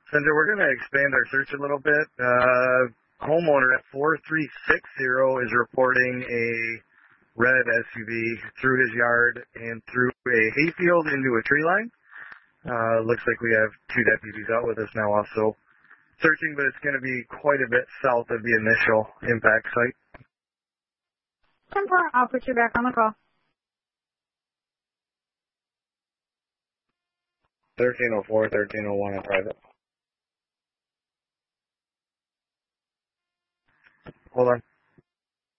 Center, we're going to expand our search a little bit. Homeowner at 4360 is reporting a red SUV through his yard and through a hayfield into a tree line. Looks like we have 2 deputies out with us now also searching, but it's going to be quite a bit south of the initial impact site. 10-4, I'll put you back on the call. 1304, 1301 on private.